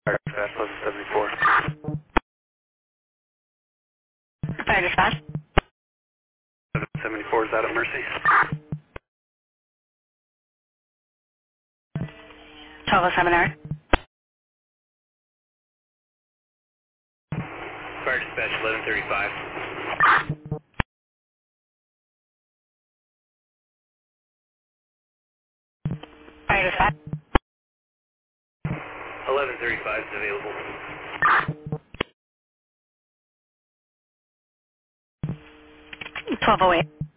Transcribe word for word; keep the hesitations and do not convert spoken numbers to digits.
Fast eleven seventy-four. Fire dispatch. eleven seventy-four is out at Mercy. twelve oh seven hour. Fire dispatch eleven thirty-five. Fire dispatch. eleven thirty-five is available. twelve oh eight.